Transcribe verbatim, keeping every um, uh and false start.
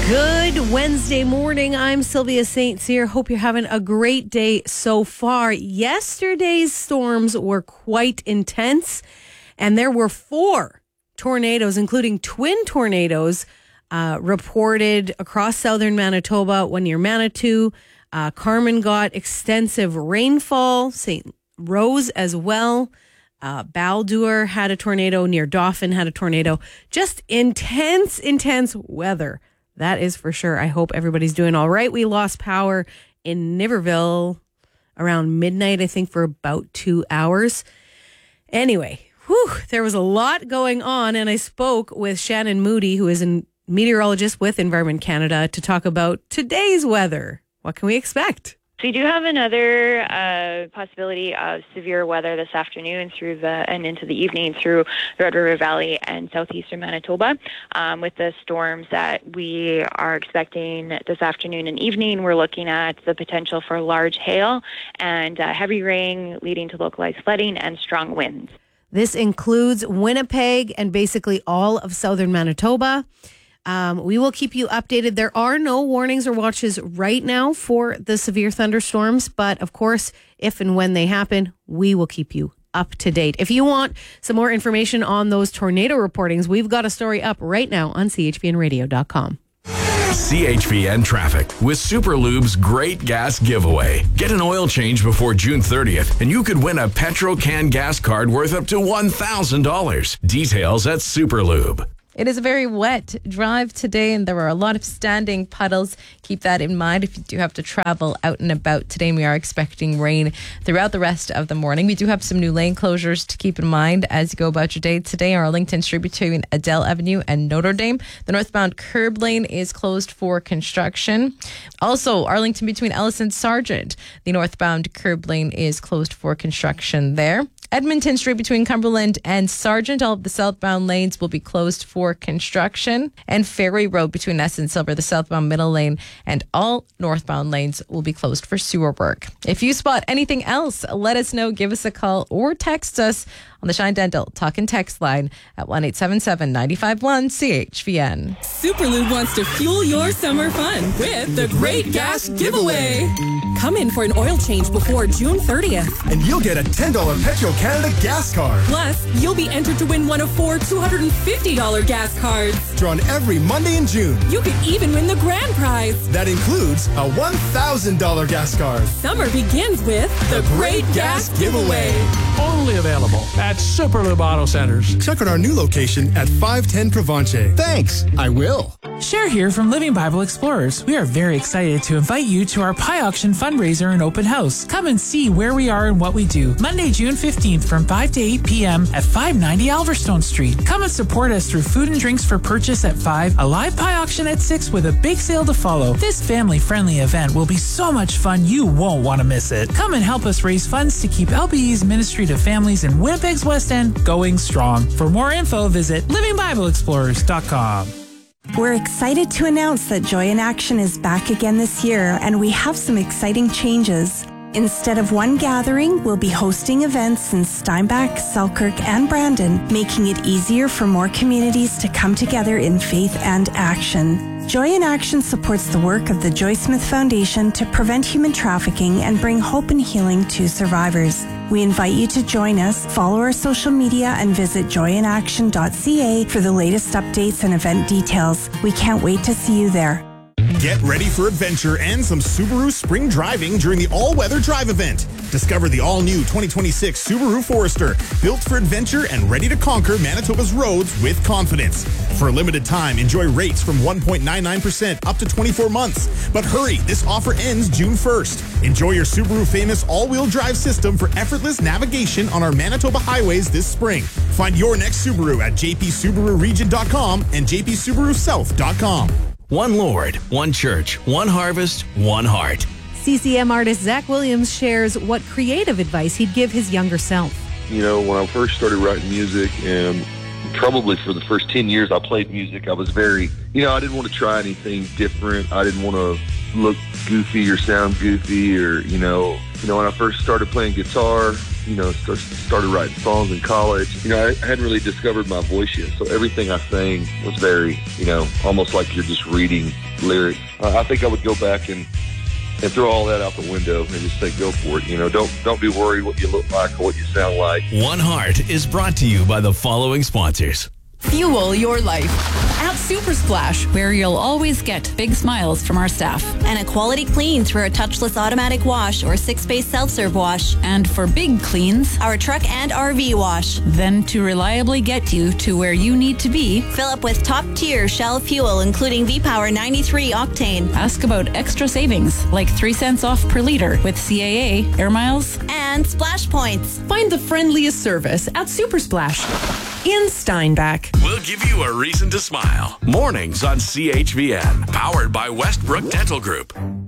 Good Wednesday morning. I'm Sylvia Saint Cyr. Hope you're having a great day so far. Yesterday's storms were quite intense, and there were four tornadoes, including twin tornadoes, uh, reported across southern Manitoba, one near Manitou. Uh, Carman got extensive rainfall, Saint Rose as well. Uh, Baldur had a tornado, near Dauphin had a tornado. Just intense, intense weather. That is for sure. I hope everybody's doing all right. We lost power in Niverville around midnight, I think, for about two hours. Anyway, whew, there was a lot going on, and I spoke with Shannon Moody, who is a meteorologist with Environment Canada, to talk about today's weather. What can we expect? So we do have another uh, possibility of severe weather this afternoon through the and into the evening through the Red River Valley and southeastern Manitoba. Um, with the storms that we are expecting this afternoon and evening, we're looking at the potential for large hail and uh, heavy rain leading to localized flooding and strong winds. This includes Winnipeg and basically all of southern Manitoba. Um, we will keep you updated. There are no warnings or watches right now for the severe thunderstorms, but of course, if and when they happen, we will keep you up to date. If you want some more information on those tornado reportings, we've got a story up right now on c h v n radio dot com. C H V N Traffic with Superlube's Great Gas Giveaway. Get an oil change before June thirtieth, and you could win a Petro-Can gas card worth up to one thousand dollars. Details at Superlube. It is a very wet drive today, and there are a lot of standing puddles. Keep that in mind if you do have to travel out and about today. And we are expecting rain throughout the rest of the morning. We do have some new lane closures to keep in mind as you go about your day today. Arlington Street between Adele Avenue and Notre Dame. The northbound curb lane is closed for construction. Also, Arlington between Ellis and Sargent. The northbound curb lane is closed for construction there. Edmonton Street between Cumberland and Sargent, all of the southbound lanes will be closed for construction. And Ferry Road between Ness and Silver, the southbound middle lane, and all northbound lanes will be closed for sewer work. If you spot anything else, let us know. Give us a call or text us on the Shine Dental Talk and Text line at one eight seven seven, nine five one, C H V N. Superlube wants to fuel your summer fun with the Great Gas Giveaway. Come in for an oil change before June thirtieth. And you'll get a ten dollars Petro-Canada gas card. Plus, you'll be entered to win one of four two hundred fifty dollars gas cards. Drawn every Monday in June. You could even win the grand prize. That includes a one thousand dollars gas card. Summer begins with the Great Gas Giveaway. Only available at Superlube Auto Centers. Check out our new location at five ten Provencher. Thanks, I will. Cher here from Living Bible Explorers. We are very excited to invite you to our Pie Auction fundraiser and open house. Come and see where we are and what we do. Monday, June fifteenth from five to eight p.m. at five ninety Alverstone Street. Come and support us through food and drinks for purchase at five, a live pie auction at six with a big sale to follow. This family-friendly event will be so much fun you won't want to miss it. Come and help us raise funds to keep L B E's Ministry to Families in Winnipeg's West End going strong. For more info, visit living bible explorers dot com. We're excited to announce that Joy in Action is back again this year, and we have some exciting changes. Instead of one gathering, we'll be hosting events in Steinbach, Selkirk, and Brandon, making it easier for more communities to come together in faith and action. Joy in Action supports the work of the Joy Smith Foundation to prevent human trafficking and bring hope and healing to survivors. We invite you to join us, follow our social media, and visit joy in action dot c a for the latest updates and event details. We can't wait to see you there. Get ready for adventure and some Subaru spring driving during the all-weather drive event. Discover the all-new twenty twenty-six Subaru Forester, built for adventure and ready to conquer Manitoba's roads with confidence. For a limited time, enjoy rates from one point nine nine percent up to twenty-four months. But hurry, this offer ends June first. Enjoy your Subaru famous all-wheel drive system for effortless navigation on our Manitoba highways this spring. Find your next Subaru at j p subaru region dot com and j p subaru south dot com. One Lord, one church, one harvest, one heart. C C M artist Zach Williams shares what creative advice he'd give his younger self. You know, when I first started writing music, and probably for the first ten years I played music, I was very, you know, I didn't want to try anything different. I didn't want to look goofy or sound goofy or, you know, you know, when I first started playing guitar, you know, start, started writing songs in college. You know, I hadn't really discovered my voice yet, so everything I sang was very, you know, almost like you're just reading lyrics. Uh, I think I would go back and and throw all that out the window and just say, go for it. You know, don't don't be worried what you look like or what you sound like. One Heart is brought to you by the following sponsors. Fuel your life at Super Splash, where you'll always get big smiles from our staff. And a quality clean through our touchless automatic wash or six-phase self-serve wash. And for big cleans, our truck and R V wash. Then to reliably get you to where you need to be, fill up with top-tier Shell fuel, including V-Power ninety-three octane. Ask about extra savings, like three cents off per liter with C A A, air miles, and splash points. Find the friendliest service at Super Splash in Steinbach. We'll give you a reason to smile. Mornings on C H V N, powered by Westbrook Dental Group.